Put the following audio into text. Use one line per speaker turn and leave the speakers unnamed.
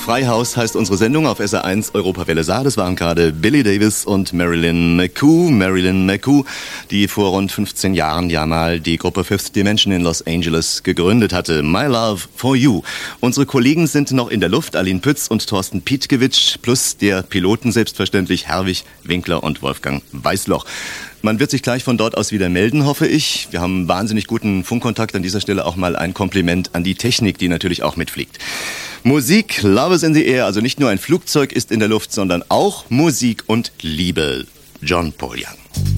Freihaus heißt unsere Sendung auf SR1 Europawelle Saar. Das waren gerade Billy Davis und Marilyn McCoo, die vor rund 15 Jahren ja mal die Gruppe Fifth Dimension in Los Angeles gegründet hatte. My Love for You. Unsere Kollegen sind noch in der Luft, Aline Pütz und Thorsten Pietkiewicz, plus der Piloten selbstverständlich, Herwig Winkler und Wolfgang Weißloch. Man wird sich gleich von dort aus wieder melden, hoffe ich. Wir haben wahnsinnig guten Funkkontakt. An dieser Stelle auch mal ein Kompliment an die Technik, die natürlich auch mitfliegt. Musik, Love is in the air. Also nicht nur ein Flugzeug ist in der Luft, sondern auch Musik und Liebe. John Paul Young.